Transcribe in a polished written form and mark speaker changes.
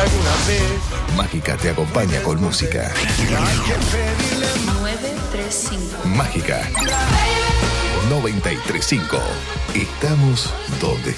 Speaker 1: alguna vez.
Speaker 2: Mágica te acompaña con música.
Speaker 3: 935.
Speaker 2: Mágica 935. Estamos donde